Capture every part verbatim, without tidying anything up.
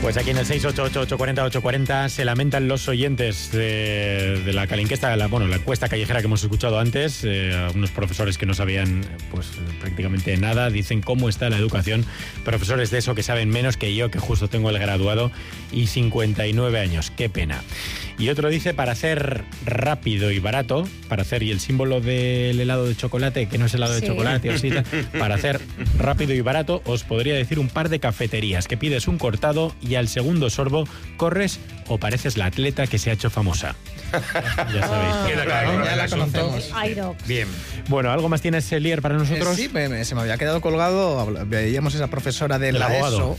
Pues aquí en el seis ocho ocho, ocho cuatro cero, ocho cuatro cero se lamentan los oyentes de, de la calinquesta, la, bueno, la encuesta callejera que hemos escuchado antes. Eh, unos profesores que no sabían pues prácticamente nada, dicen cómo está la educación. Profesores de eso que saben menos que yo, que justo tengo el graduado y cincuenta y nueve años. Qué pena. Y otro dice, para hacer rápido y barato, para hacer, y el símbolo del helado de chocolate, que no es helado sí. de chocolate, o sí, para hacer rápido y barato, os podría decir un par de cafeterías que pides un cortado y al segundo sorbo corres o pareces la atleta que se ha hecho famosa. Ya sabéis. Ah, Queda claro, ya la conocemos. Bien. Bueno, ¿algo más tienes, Elier, para nosotros? Eh, sí, me, me, se me había quedado colgado. Veíamos esa profesora de la ESO.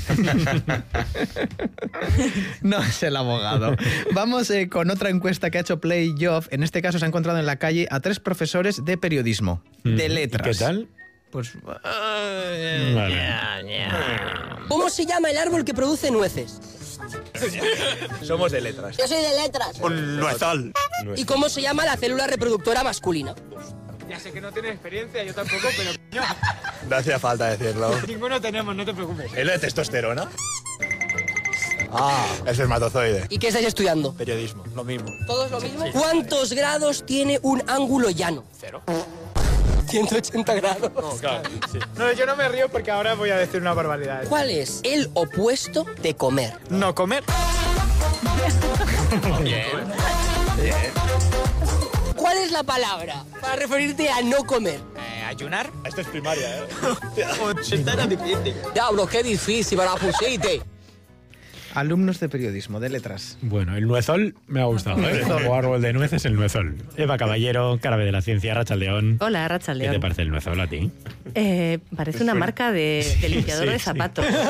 No es el abogado. Vamos eh, con otra encuesta que ha hecho Play Job. En este caso se ha encontrado en la calle a tres profesores de periodismo, mm. de letras. ¿Y qué tal? Pues... Uh, vale. yeah, yeah. ¿Cómo se llama el árbol que produce nueces? Somos de letras. Yo soy de letras. Un nuezal. ¿Y cómo se llama la célula reproductora masculina? Ya sé que no tienes experiencia, yo tampoco, pero... No hacía falta decirlo. Ninguno tenemos, no te preocupes. ¿Es de testosterona? Ah, el espermatozoide. ¿Y qué estáis estudiando? Periodismo, lo mismo. ¿Todos lo mismo? Sí. ¿Cuántos grados tiene un ángulo llano? Cero. ciento ochenta grados. No, claro, sí. No, yo no me río porque ahora voy a decir una barbaridad. ¿Cuál es el opuesto de comer? No comer. Bien. Bien. ¿Cuál es la palabra para referirte a no comer? Eh, ¿Ayunar? Esto es primaria, ¿eh? Esta era difícil. Diablo, qué difícil me la pusiste. Alumnos de periodismo, de letras. Bueno, el nuezol me ha gustado, ¿eh? Como árbol de nueces, el nuezol. Eva Caballero, Carabe de la Ciencia, Rachaldeón. Hola, Rachaldeón. ¿Qué te parece el nuezol a ti? Eh, parece una marca de, de limpiador sí, de zapatos. Sí.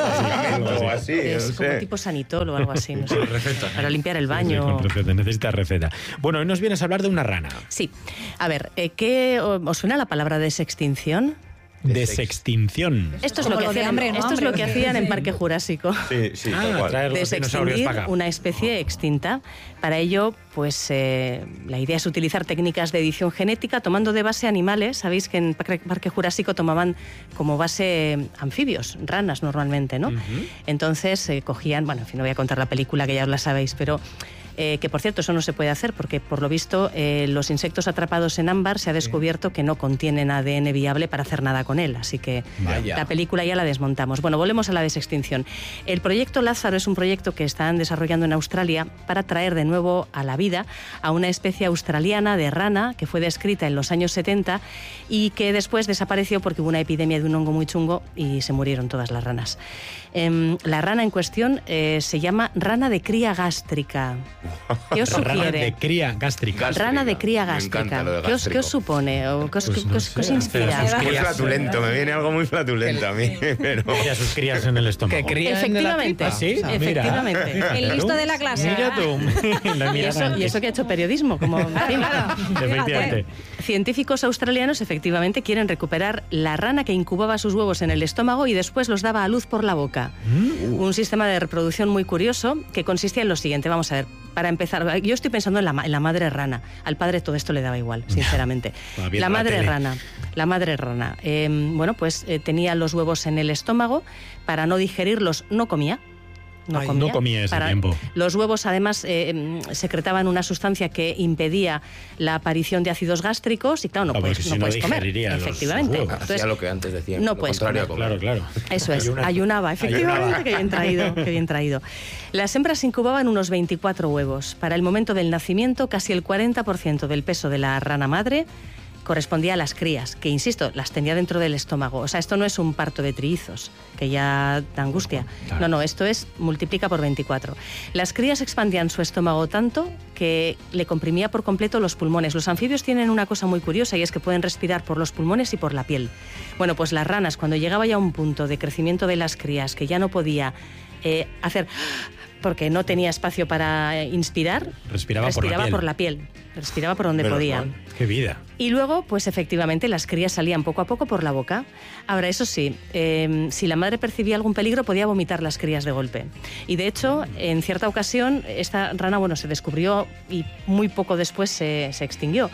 O así, es no como sé. tipo Sanitol o algo así, no sé. Receta. Para limpiar el baño. Sí, sí, con receta, necesita receta. Bueno, hoy nos vienes a hablar de una rana. Sí. A ver, eh, ¿qué os suena la palabra desextinción? Desextinción. Esto es lo que hacían, hambre, ¿no? Esto es lo que hacían en Parque Jurásico. Sí, sí, ah, tal cual. Traer los dinosaurios para acá. Una especie extinta. Para ello, pues eh, la idea es utilizar técnicas de edición genética tomando de base animales. Sabéis que en Parque Jurásico tomaban como base anfibios, ranas normalmente, ¿no? Uh-huh. Entonces eh, cogían, bueno, en fin, no voy a contar la película que ya os la sabéis, pero Eh, que por cierto eso no se puede hacer porque por lo visto eh, los insectos atrapados en ámbar se ha descubierto que no contienen A D N viable para hacer nada con él, así que Vaya. La película ya la desmontamos. Bueno, volvemos a la desextinción. El proyecto Lázaro es un proyecto que están desarrollando en Australia para traer de nuevo a la vida a una especie australiana de rana que fue descrita en los años setenta y que después desapareció porque hubo una epidemia de un hongo muy chungo y se murieron todas las ranas. Eh, la rana en cuestión eh, se llama rana de cría gástrica. ¿Qué os sugiere? Rana de cría gástrica. Rana de cría gástrica. ¿Qué os, ¿Qué os supone? ¿O qué os, pues no qué os, sé, ¿qué os inspira? Muy flatulento, me viene algo muy flatulento a mí. Pero... Y a sus crías en el estómago. Que crían Efectivamente. de la ¿Sí? o sea, Efectivamente. Mira. El listo de la clase. Mira tú. Y eso, y eso que ha hecho periodismo, como en fin. Efectivamente. Científicos australianos efectivamente quieren recuperar la rana que incubaba sus huevos en el estómago y después los daba a luz por la boca. Mm. Un sistema de reproducción muy curioso que consistía en lo siguiente. Vamos a ver, para empezar, yo estoy pensando en la, en la madre rana. Al padre todo esto le daba igual, sinceramente. La madre la rana. La madre rana. Eh, bueno, pues eh, tenía los huevos en el estómago. Para no digerirlos, no comía. No, Ay, comía. no comía ese Para, tiempo. Los huevos, además, eh, secretaban una sustancia que impedía la aparición de ácidos gástricos y, claro, no ah, puedes, si no no puedes comer. Efectivamente. Hacía lo que antes decían. No puedes comer. Claro, claro. Eso es, Ayunaba. ayunaba, efectivamente, ayunaba. Qué bien traído, qué bien traído. Las hembras incubaban unos veinticuatro huevos. Para el momento del nacimiento, casi el cuarenta por ciento del peso de la rana madre correspondía a las crías, que, insisto, las tenía dentro del estómago. O sea, esto no es un parto de trillizos, que ya da angustia. No, no, esto es, multiplica por veinticuatro. Las crías expandían su estómago tanto que le comprimía por completo los pulmones. Los anfibios tienen una cosa muy curiosa y es que pueden respirar por los pulmones y por la piel. Bueno, pues las ranas, cuando llegaba ya a un punto de crecimiento de las crías que ya no podía eh, hacer... porque no tenía espacio para inspirar, respiraba, respiraba por, la por la piel, respiraba por donde Pero, podía. ¡Qué vida! Y luego, pues efectivamente, las crías salían poco a poco por la boca. Ahora, eso sí, eh, si la madre percibía algún peligro, podía vomitar las crías de golpe. Y de hecho, en cierta ocasión, esta rana, bueno, se descubrió y muy poco después se, se extinguió.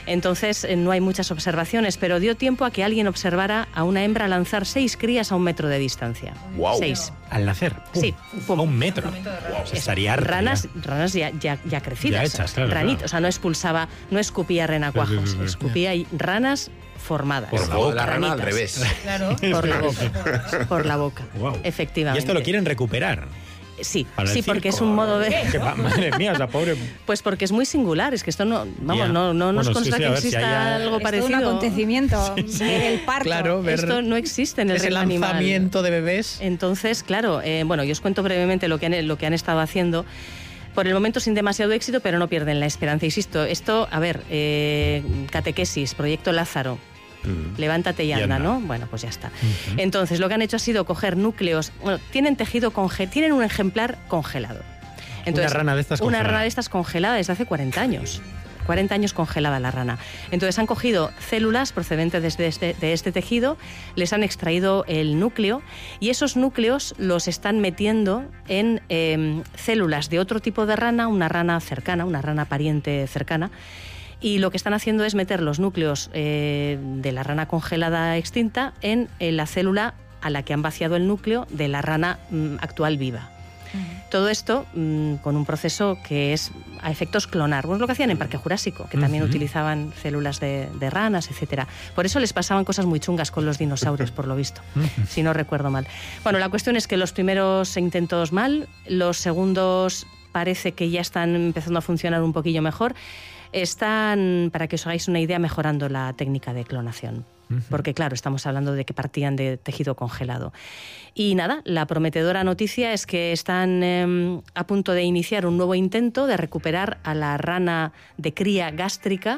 Entonces eh, no hay muchas observaciones, pero dio tiempo a que alguien observara a una hembra lanzar seis crías a un metro de distancia. Wow. Seis. Al nacer. Pum, Sí, pum. A un metro. Wow, estaría harta Ranas, ya. ranas ya, ya, ya crecidas. Ya hechas, claro, Ranitos, claro. o sea, no expulsaba, no escupía renacuajos, Sí, sí, sí. escupía y ranas formadas. Por la boca. La rana al Ranitas. revés. Claro. Por la boca. Por la boca. Wow. Efectivamente. Y esto lo quieren recuperar. Sí, para el sí, porque circo. es un modo de... Que va- madre mía, esa pobre... Pues porque es muy singular, es que esto no, vamos, Ya. no, no nos Bueno, sí, consta sí, a que ver si exista haya- algo Es todo parecido. un acontecimiento, el parto. Claro, ver Esto no existe en el ese reino animal. lanzamiento de bebés. Entonces, claro, eh, bueno, yo os cuento brevemente lo que han, lo que han estado haciendo. Por el momento sin demasiado éxito, pero no pierden la esperanza. Insisto, esto, a ver, eh, catequesis, Proyecto Lázaro. Levántate y Y anda, anda. ¿no? Bueno, pues ya está. Entonces, lo que han hecho ha sido coger núcleos. Bueno, tienen tejido congelado, tienen un ejemplar congelado. Entonces, rana de estas Una congelada. rana de estas congelada desde hace cuarenta años. cuarenta años congelada la rana. Entonces han cogido células procedentes de este, de este tejido, les han extraído el núcleo y esos núcleos los están metiendo en eh, células de otro tipo de rana, una rana cercana, una rana pariente cercana. Y lo que están haciendo es meter los núcleos eh, de la rana congelada extinta en, en la célula a la que han vaciado el núcleo de la rana mm, actual viva. Todo esto mmm, con un proceso que es a efectos clonar. Bueno, es lo que hacían en Parque Jurásico, que también Ujú. utilizaban células de, de ranas, etcétera. Por eso les pasaban cosas muy chungas con los dinosaurios, por lo visto, si no recuerdo mal. Bueno, la cuestión es que los primeros intentos mal, los segundos parece que ya están empezando a funcionar un poquillo mejor. Están, para que os hagáis una idea, mejorando la técnica de clonación. Porque, claro, estamos hablando de que partían de tejido congelado. Y nada, la prometedora noticia es que están eh, a punto de iniciar un nuevo intento de recuperar a la rana de cría gástrica.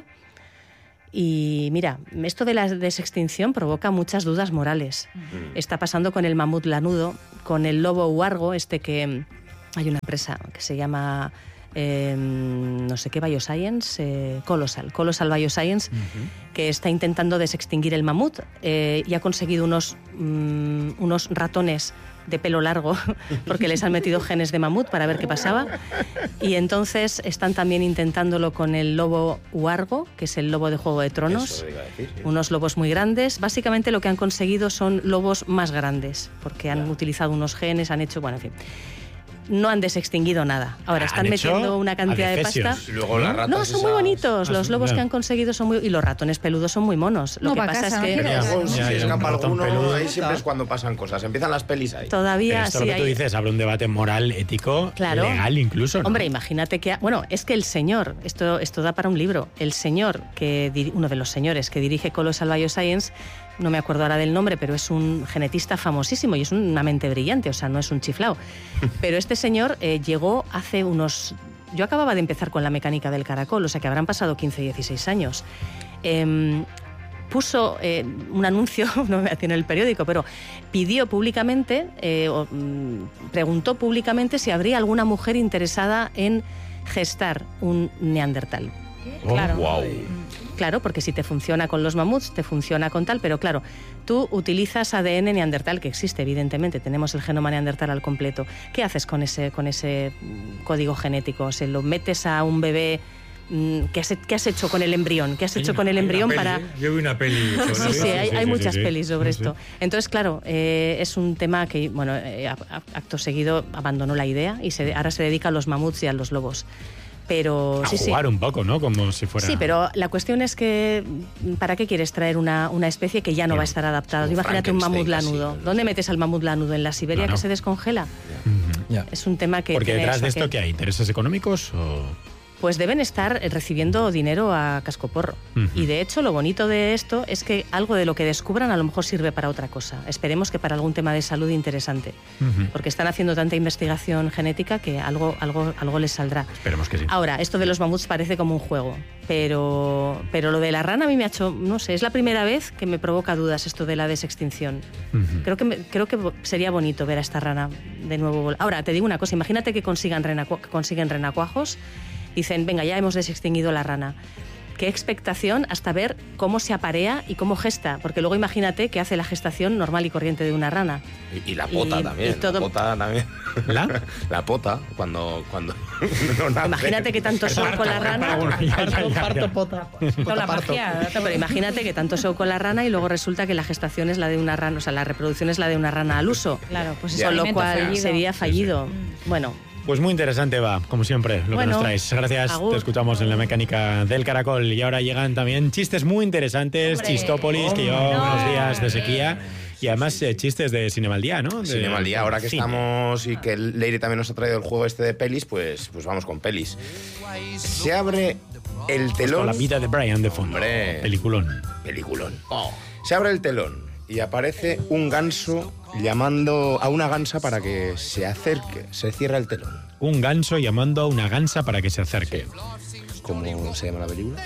Y mira, esto de la desextinción provoca muchas dudas morales. Está pasando con el mamut lanudo, con el lobo huargo, este que hay una empresa que se llama... Eh, no sé qué, Bioscience, eh, Colossal, Colossal Bioscience, uh-huh. que está intentando desextinguir el mamut eh, y ha conseguido unos, um, unos ratones de pelo largo porque les han metido genes de mamut para ver qué pasaba. Y entonces están también intentándolo con el lobo huargo, que es el lobo de Juego de Tronos. Eso iba a decir, sí. Unos lobos muy grandes. Básicamente lo que han conseguido son lobos más grandes porque han utilizado unos genes, han hecho, bueno, en fin. No han desextinguido nada. Ahora están Han hecho metiendo una cantidad de pasta. adefesios. Y luego las ratas No, son muy esas- bonitos. Los lobos ya. que han conseguido son muy... Y los ratones peludos son muy monos. Lo No, que va a pasa casa, es no que... quiero. Algún- Ya, si ya, escapa un ratón alguno, peludo. ahí siempre es cuando pasan cosas. Empiezan las pelis ahí. Todavía Pero esto sí lo que tú hay- dices, abre un debate moral, ético, Claro. legal incluso, ¿no? Hombre, imagínate que... Bueno, es que el señor, esto, esto da para un libro, el señor, que diri- uno de los señores que dirige Colossal Bioscience, no me acuerdo ahora del nombre, pero es un genetista famosísimo y es una mente brillante, o sea, no es un chiflao. Pero este señor eh, llegó hace unos... Yo acababa de empezar con la mecánica del caracol, o sea que habrán pasado quince, dieciséis años. Eh, puso eh, un anuncio, no me voy a decir en el periódico, pero pidió públicamente, eh, o, mm, preguntó públicamente si habría alguna mujer interesada en gestar un neandertal. Oh, Claro. Wow. Claro, porque si te funciona con los mamuts, te funciona con tal, pero claro, tú utilizas A D N neandertal, que existe, evidentemente, tenemos el genoma neandertal al completo. ¿Qué haces con ese, con ese mm, código genético? ¿Se lo metes a un bebé? Mm, ¿Qué has, qué has hecho con el embrión? ¿Qué has hecho con el embrión para...? Yo vi una peli sobre Sí, eso. sí, hay, hay muchas sí. pelis sobre Sí, sí. esto. Entonces, claro, eh, es un tema que, bueno, eh, a- a- acto seguido abandonó la idea y se, ahora se dedica a los mamuts y a los lobos. Pero A sí, sí. jugar un poco, ¿no? Como si fuera... Sí, pero la cuestión es que ¿para qué quieres traer una, una especie que ya no Claro. va a estar adaptada? Como Imagínate un mamut Frankenstein casi, lanudo. ¿no? ¿Dónde metes al mamut lanudo? ¿En la Siberia No, no. que se descongela? Ujú. Ya. Es un tema que Porque tiene detrás eso, de esto, que- ¿qué hay? ¿Intereses económicos o...? Pues deben estar eh, recibiendo dinero a cascoporro. Ujú. Y de hecho, lo bonito de esto es que algo de lo que descubran a lo mejor sirve para otra cosa. Esperemos que para algún tema de salud interesante. Ujú. Porque están haciendo tanta investigación genética que algo, algo, algo les saldrá. Esperemos que sí. Ahora, esto de los mamuts parece como un juego, pero, pero lo de la rana a mí me ha hecho, no sé, es la primera vez que me provoca dudas esto de la desextinción. Ujú. Creo que, me- creo que sería bonito ver a esta rana de nuevo. vol- Ahora, te digo una cosa, imagínate que consigan renacua- que consiguen renacuajos, dicen, venga, ya hemos desextinguido la rana. qué expectación hasta ver cómo se aparea y cómo gesta, porque luego imagínate que hace la gestación normal y corriente de una rana. Y, y la pota Y- también. y todo- La pota también. ¿La? La pota, cuando. cuando no nace. Imagínate que tanto show con la rana. Bueno, ya, ya, Parto, ya, parto, ya. pota. Toda la Parto. magia. No, pero imagínate que tanto show con la rana y luego resulta que la gestación es la de una rana, o sea, la reproducción es la de una rana al uso. Claro, pues es Ya. Con lo alimento cual fallido. sería fallido. Bueno, Pues muy interesante va, como siempre, lo que Bueno, nos traes. Gracias, agur. te escuchamos en la mecánica del caracol. Y ahora llegan también chistes muy interesantes, Hombre. Chistópolis, que lleva No. unos días de sequía. Y además eh, chistes de Cinema al Día, ¿no? De- Cinema al día, ahora que cine. estamos y que Leire también nos ha traído el juego este de pelis, pues, pues vamos con pelis. Se abre el Con telón. la vida de Brian de fondo. Hombre. Peliculón. Peliculón. Se abre el telón y aparece un ganso llamando a una gansa para que se acerque. Se cierra el telón. Un ganso llamando a una gansa para que se acerque. ¿Cómo se llama la película?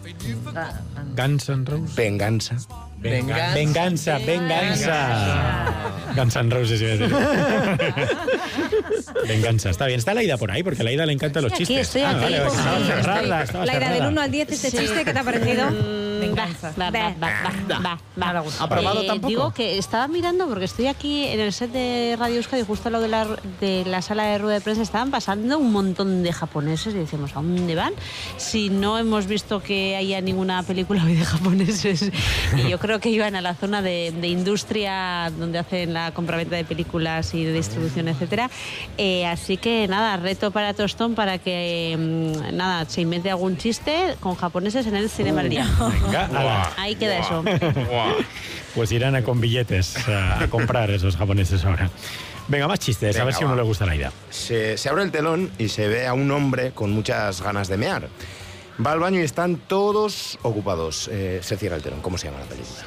Guns N' Roses. Venganza. Venganza. Venganza, venganza. Guns N' Roses. iba a decir. Venganza, está bien. Está Laida por ahí, porque a Laida le encantan los Estoy aquí, chistes. estoy Ah, aquí. vale, vale, Sí, estaba estoy- cerrada, estaba La idea del cerrada. uno al diez, este chiste, ¿qué te ha parecido? Venganza. Va, va, va, va, va, va. No le gusta. ¿Aprobado tampoco? Digo que estaba mirando porque estoy aquí en el set de Radio Euskadi, justo al lado de la, de la sala de rueda de prensa. Estaban pasando un montón de japoneses y decimos, ¿a dónde van? Si no hemos visto que haya ninguna película hoy de japoneses. Y yo creo que iban a la zona de, de industria donde hacen la compraventa de películas y de distribución, etcétera. Eh, así que nada, reto para Tostón para que mm, nada se invente algún chiste con japoneses en el Cinema al Día. Venga, ala. Ahí queda eso. Pues irán a con billetes a, a comprar esos japoneses ahora. Venga, más chistes, a Venga, ver si a va. uno le gusta la idea. Se, se abre el telón y se ve a un hombre con muchas ganas de mear. Va al baño y están todos ocupados. Eh, se cierra el telón. ¿Cómo se llama la película?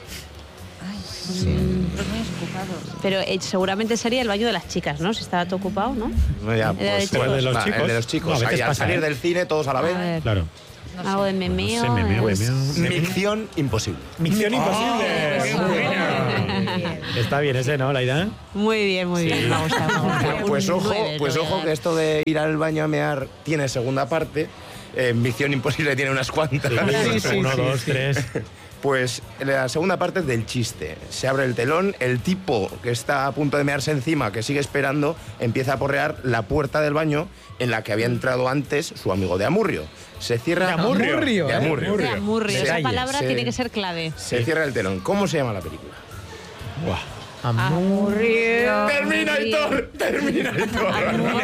Pero eh, seguramente sería el baño de las chicas, ¿no? Si estaba todo ocupado, ¿no? No, ya, El de pues, chicos. ¿El de los va, chicos? El de los chicos. No, a veces Ahí, al pasa, salir ¿eh? del cine, todos a la vez. A ver, Claro. algo de memeo. No sé, memeo, eh. memeo. Micción imposible. Misión imposible. Está bien ese, ¿no, Laida? Muy bien, muy bien. Me ha gustado. me ha gustado. Pues Un ojo, nueve, pues lo voy a ojo dar. que esto de ir al baño a mear tiene segunda parte. Eh, Misión imposible tiene unas cuantas. Sí, sí, Uno, sí, dos, sí. tres. Pues la segunda parte es del chiste. Se abre el telón, el tipo que está a punto de mearse encima, que sigue esperando, empieza a porrear la puerta del baño en la que había entrado antes su amigo de Amurrio. Se cierra... De Amurrio. Amurrio, De ¿eh? Amurrio. De Amurrio. Esa Detalle, palabra sí. tiene que ser clave. Se cierra el telón. ¿Cómo se llama la película? Amurrio. Terminator, Terminator.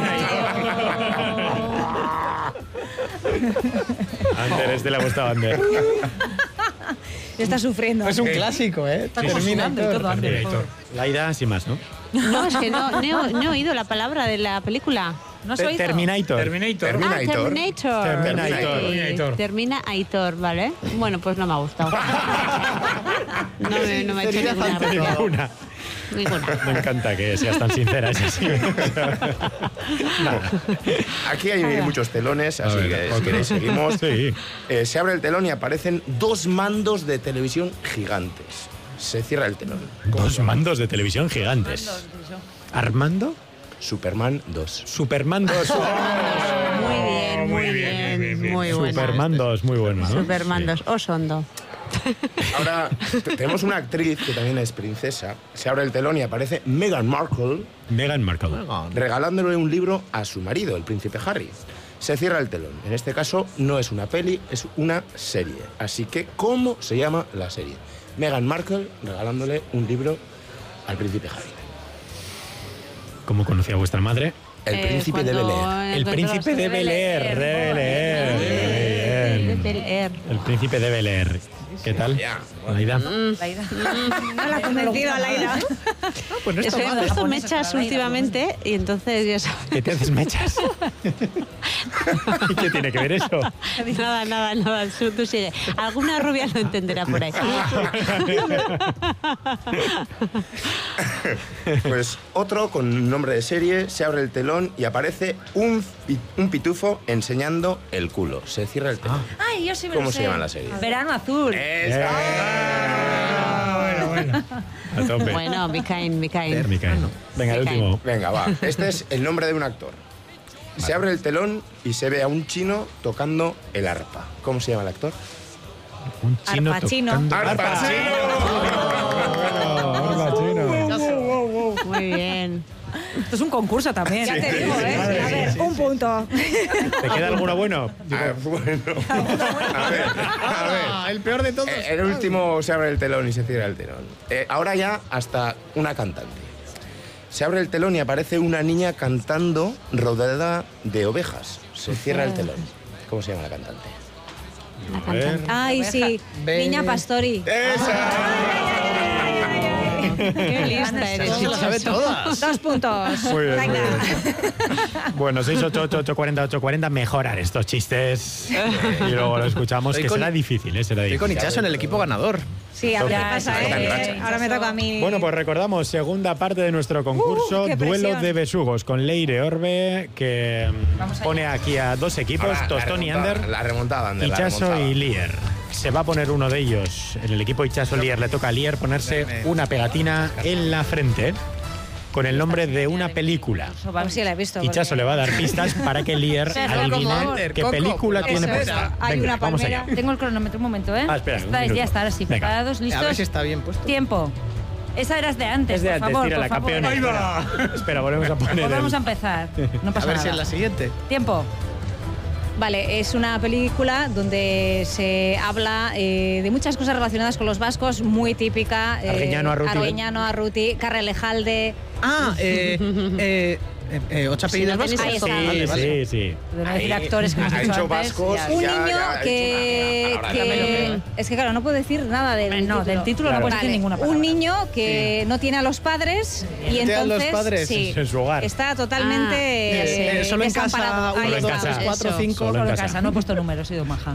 Ander, este le ha gustado a Ander. Está sufriendo. Es un clásico, ¿eh? Está como sudando y todo, Ander. Laida, sin más, ¿no? No, es que no, no, he- no he oído la palabra de la película. ¿No has oído? Terminator. Terminator. Terminator. Ah, Terminator. Terminator. Sí, Terminator. Termina Aitor, ¿vale? Bueno, pues no me ha gustado. No me, no me ha hecho Sinceridad ninguna ante gracia. Ninguna. Ninguna. Me encanta que seas tan sincera. Es así. Nada. Aquí hay muchos telones, así ver, que si otro. queréis seguimos. Sí. Eh, se abre el telón y aparecen dos mandos de televisión gigantes. Se cierra el telón. ¿Cómo Dos se llama? mandos de televisión gigantes. ¿Armando? Superman dos. Superman dos. Muy bien, muy bien. Muy bueno. Superman dos, muy bueno, ¿no? Supermandos. Osondo. Ahora te- tenemos una actriz que también es princesa. Se abre el telón y aparece Meghan Markle Sí. Meghan Markle. regalándole un libro a su marido, el príncipe Harry. Se cierra el telón. En este caso no es una peli, es una serie. Así que, ¿cómo se llama la serie? Meghan Markle regalándole un libro al príncipe Harry. ¿Cómo conocía a vuestra madre? El Eh, príncipe de cuando- Bel Air. El príncipe de Bel Air. De Bel Air. De Muy bien. Bel Air. El príncipe de Bel Air. ¿Qué tal? Ya. Laida. No la ha convencido a Laida. Pues no Es está que he mal. puesto japoneses mechas para Laida, últimamente y entonces ya sabes. ¿Qué te haces mechas? ¿Y qué tiene que ver eso? Nada, nada, nada. Tú, tú sigue. Alguna rubia lo entenderá por ahí. Pues otro con nombre de serie, se abre el telón y aparece un, pi- un pitufo enseñando el culo. Se cierra el telón. Ay, yo sí me ¿Cómo lo se sé. llama la serie? Verano azul. A tope. Bueno, be kind, be kind. Micael. Venga, el Micael. último. Venga, va. Este es el nombre de un actor. Se abre el telón y se ve a un chino tocando el arpa. ¿Cómo se llama el actor? Un chino Arpa chino. tocando- ¡Arpa Muy bien. Esto es un concurso también. Ya te digo, ¿eh? A ver, un punto. ¿Te queda alguno bueno? Ah, bueno. A ver, a ver. Ah, el peor de todos. Eh, el último se abre el telón y se cierra el telón. Eh, ahora ya hasta una cantante. Se abre el telón y aparece una niña cantando rodeada de ovejas. Se cierra el telón. ¿Cómo se llama la cantante? A ver. Ay, sí. Ve- Niña Pastori. Qué lista eres. Se las sabe todas. Dos puntos. Muy bien, muy Venga. Bueno, seis ocho ocho ocho cuarenta ocho cuarenta, mejorar estos chistes. Y luego lo escuchamos, Estoy que con- será difícil, ¿eh? Será Estoy con difícil. Ichazo en el equipo ganador. Sí, ahora Ya, me pasa, está en ¿eh? racha. Ahora me toca a mí. Bueno, pues recordamos, segunda parte de nuestro concurso, Uh, qué Duelo presión. de Besugos, con Leire Orbe, que mm, Vamos allá. pone aquí a dos equipos, Ahora, la Tostón y remontada, Ander, La remontada, Ander. la Ichazo remontada. y Lier. Se va a poner uno de ellos en el equipo Ichazo-Lier. Le toca a Lier ponerse una pegatina en la frente con el nombre de una película. A ver si la he visto. Ichazo le va a dar pistas para que Lier Sí, adivine Coco. qué Coco. película Eso tiene es. puesta. Hay Venga, una vamos palmera. allá. Tengo el cronómetro un momento, ¿eh? Ah, espera, un Estáis- minuto. ya está, ahora sí. Venga. ¿Preparados? ¿Listos? A ver si está bien puesto. Tiempo. Esa eras de antes, Es de por antes, favor, tira por la favor. campeona. Espera, espera, volvemos a poner Pues vamos el- a empezar. No A pasa ver si nada. es la siguiente. Tiempo. Vale, es una película donde se habla eh, de muchas cosas relacionadas con los vascos, muy típica. eh, Arguiñano, Arruti. Arguiñano, Arruti, Carrelejalde. Ah, eh, eh, eh, eh, ocho apellidos no tenéis vascos. Ahí está. Sí, Vale, vale. sí, sí. De no decir actores que hemos Ha dicho hecho antes, vascos. ya. Un Ya, niño ya, ha hecho que, una- una que- palabra. es que claro, no puedo decir nada del Hombre, no, del título no puedes decir ninguna palabra. Un niño que no tiene a los padres y tiene a entonces los padres sí, en su hogar. está totalmente Ah, eh, Eh, solo en casa, desamparado. Ahí uno, en dos, está. casa. tres, cuatro, Eso. cinco. Solo Solo en en casa. casa, no he puesto números, he sido maja.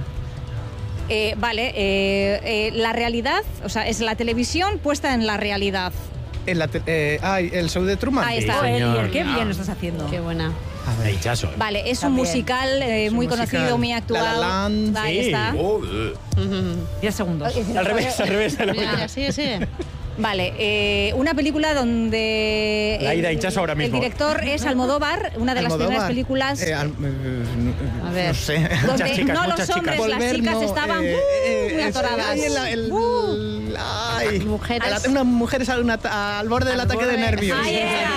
Eh, vale, eh, eh, la realidad, o sea, es la televisión puesta en la realidad. En la te- eh, ay, el show de Truman. Ahí Sí, está. Joder, señor. Lier, qué bien lo estás haciendo. Qué buena. De Ichazo. Vale, es un También. musical eh, un muy musical. conocido, muy La actual. La Land. Ahí Sí. está. Joder. Diez segundos. Al revés, al revés. a la Ya, vuelta. ya, sigue, sigue. Vale, eh, una película donde La ida el- a Ichazo ahora mismo. El director es Almodóvar, una de las Almodóvar. primeras películas Eh, al- eh, no- A ver. No sé. Muchas donde chicas, no los muchas hombres, chicas. las Volver, chicas no, estaban eh, uh, eh, muy eso, atoradas. ay, el- el- Uh. ay, Mujeres. a la- una mujer sale una ta- al borde del Al ataque de borde. nervios. Ahí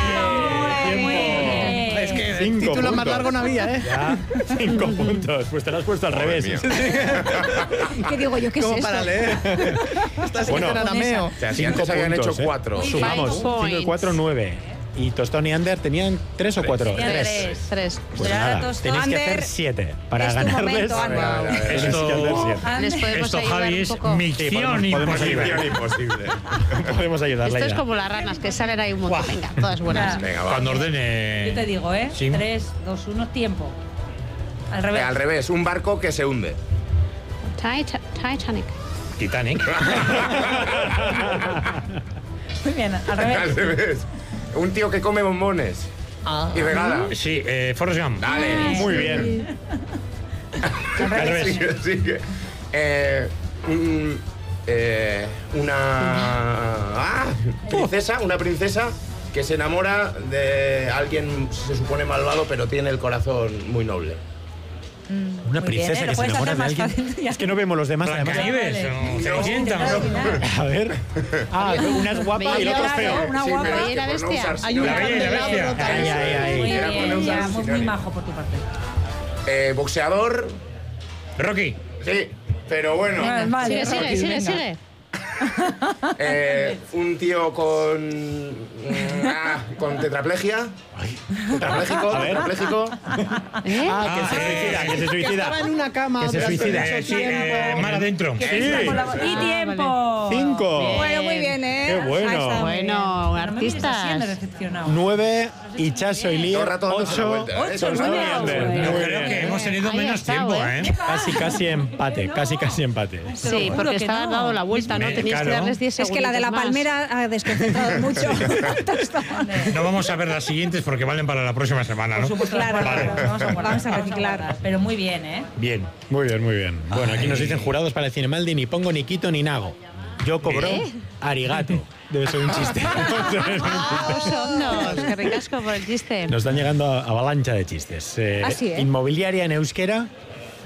está. Muy bien. Es que el Cinco título más puntos. largo no había, ¿eh? Ya, cinco puntos. Pues te lo has puesto al Madre revés. mía. ¿Qué digo yo? ¿Qué es Como esto? para leer. Está escrito Bueno, en arameo. O sea, si Cinco antes habían puntos, hecho ¿eh? cuatro. Sumamos. Five cinco y points. cuatro, nueve. Y Tostón y Ander tenían tres o cuatro. Tenían Tres. tres. Tres. Pues Ya, nada, Tostón, tenéis que Ander, hacer siete para es tu ganarles. momento, Ander. A ver, a ver, a ver. Tenéis que hacer siete. Les podemos Esto, ayudar Javi, un es poco. Sí, misión podemos- podemos imposible. Misión imposible. Podemos ayudarle Esto es ya. como las ranas que salen ahí un montón. Venga, todas buenas. Venga, va. Cuando ordene. Yo te digo, ¿eh? Sí. Tres, dos, uno, tiempo. Al Eh, revés. al revés, un barco que se hunde. Tita- Titanic. Titanic. Muy bien, al Al revés. revés. Un tío que come bombones. Y regala. Sí, eh, Forrest Gump. Dale. Muy bien. Al Al revés. revés. Sigue, sigue. Eh, un- eh, una ah, princesa, una princesa que se enamora de alguien, se supone malvado, pero tiene el corazón muy noble. Una Muy bien, princesa ¿eh? Lo que se puedes enamora de hacer más alguien. fácil ya. Es que no vemos los demás. además. Blancanieves o Cenicienta. A ver. Ah, una es guapa y el otro es feo. Una Sí, guapa. pero es y que la por no bestia. usar Hay un La Bella y la candelabro Bestia. también. Ay, ay, ay. Muy Era por no bien, usar ya, muy, muy sinónimo. majo por tu parte. Eh, boxeador, Rocky. sí, pero bueno. Vale, vale, Sigue, sigue, Rocky, sigue, venga. sigue. Eh, un tío con. mm, ah, con tetraplegia. Tetrapléjico, A ver. tetrapléjico. ¿Eh? Ah, que se suicida, que se Estaba suicida. en una cama. Que se durante suicida. mucho Eh, sí, tiempo. eh, mar adentro. Sí. Y tiempo. Cinco. Bueno, muy bien, ¿eh? Qué bueno. Ahí está, muy Bueno, No me mires así, ando artistas. decepcionado. Nueve, Ichazo y Todo Lier. el rato dándose la Ocho, vuelta, ¿eh? Tostón y nueve, Ander. ocho, Muy Yo Muy creo bien. que hemos tenido Ahí menos está, tiempo, ¿eh? ¿eh? Casi, casi empate. Casi, casi empate. Te lo Sí, juro porque que estaban no. dado la vuelta, ¿no? Me- Tenías que claro. darles diez Es que la de la segunditos más. palmera ha desconcentrado mucho. No vamos a ver las siguientes porque valen para la próxima semana, Por ¿no? supuesto, Claro, vale. claro. Vamos a guardar, Vamos a reciclar. guardar. Pero muy bien, ¿eh? Bien, muy bien, muy bien. Bueno, aquí nos dicen jurados para el Cinemaldi, ni pongo, ni quito, ni nago. Yo cobro arigato. Debe ser un chiste. Ah, dos hondos. Qué ricasco por el chiste. Nos están llegando a- avalancha de chistes. Eh, Ah, sí, ¿eh? Inmobiliaria en euskera.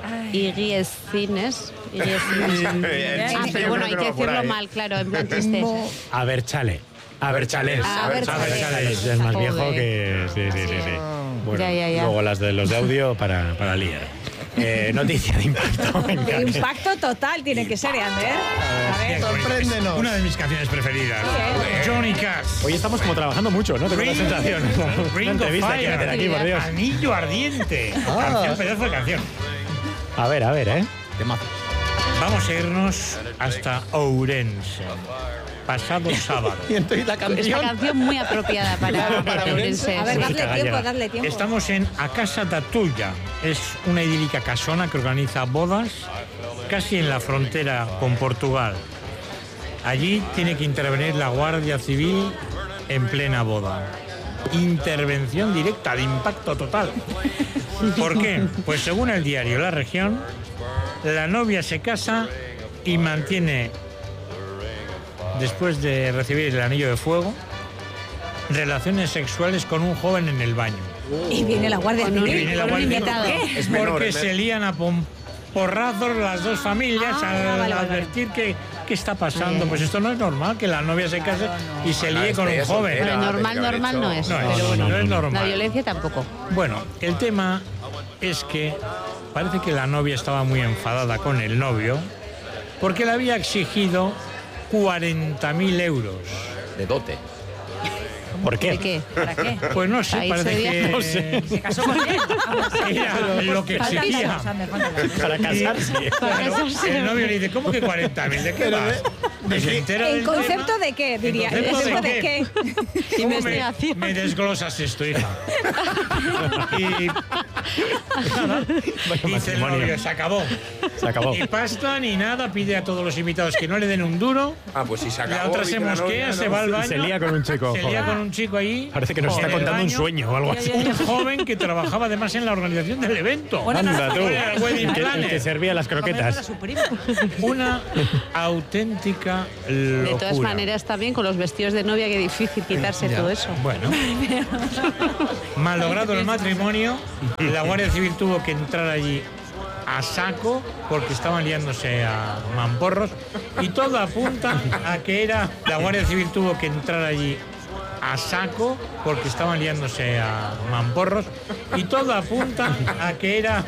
Iggy Cines. Iggy Cines. Ah, pero bueno, hay que decirlo mal, claro, en plan triste. A ver, chale. A ver, chales. A ver, A ver, chales. chales. Es más Joder. viejo que... Sí, sí, sí. sí. Bueno, Ya, ya, ya. luego las de los de audio para, para liar. Eh, noticia de impacto. venga. Impacto total tiene que ser, ¿eh, Ander? A ver, Sorpréndenos. Una de mis canciones preferidas. Johnny Cash. Hoy estamos como trabajando mucho, ¿no? Tengo la Ring- sensación. Ring Una of entrevista que Fire. hacer aquí, por Dios. Anillo ardiente. Ah. Canción, pedazo de canción. A ver, a ver, ¿eh? Vamos a irnos hasta Ourense. Pasado sábado. Y entonces la Esta canción. canción muy apropiada para, para Ourense. a ver, Música dadle tiempo, gallega. dadle tiempo. Estamos en A Casa da Tuya. Es una idílica casona que organiza bodas casi en la frontera con Portugal. Allí tiene que intervenir la Guardia Civil en plena boda. Intervención directa, de impacto total. ¿Por qué? Pues según el diario La Región, la novia se casa y mantiene, después de recibir el anillo de fuego, relaciones sexuales con un joven en el baño. Y viene la Guardia Con un- Civil. Y viene la con un Guardia invitado. Civil. Es menor, Porque es se menor. lían a pom- porrazos las dos familias Ah, al vale, vale, advertir que qué está pasando. Pues esto no es normal, que la novia se case y se Ojalá líe con un esté joven. soltera. Bueno, Era, normal, tenía que haber normal no hecho- es. No, pero es, bueno, no es la normal. violencia tampoco. Bueno, el tema es que parece que la novia estaba muy enfadada con el novio porque le había exigido cuarenta mil euros. De dote. ¿Por qué? ¿De qué? ¿Para qué? Pues no sé, Ahí parece se que veía. No sé. ¿Se casó con él? era lo que Faltan exigía. datos, Ander, faltan datos. Para casarse. Bueno, el novio le dice, ¿cómo que cuarenta mil? ¿De qué vas? ¿De se entera ¿En del concepto tema? de qué, diría? ¿En ¿En concepto concepto de de qué? ¿Cómo me, Investigación. me desglosas esto, hija? Y nada, dice el matrimonio. novio, se acabó. Se acabó. Ni pasta ni nada, pide a todos los invitados que no le den un duro. Ah, pues si se acabó. La otra se dice la mosquea, novia, se ¿no? va al baño. Se lía con un chico. Se lía joder. con un chico ahí. Parece que nos en está el contando un baño. sueño o algo así. Un joven que trabajaba además en la organización del evento. Bueno, no, Anda no, tú. no, Era el wedding El que, el planner. que servía las Comer para croquetas. su primo. Una auténtica locura. De todas maneras, también con los vestidos de novia, qué difícil quitarse todo eso. Bueno, malogrado el matrimonio, la Guardia Civil tuvo que entrar allí a saco porque estaban liándose a mamporros y todo apunta a que era la Guardia Civil tuvo que entrar allí a saco porque estaban liándose a mamporros y todo apunta a que era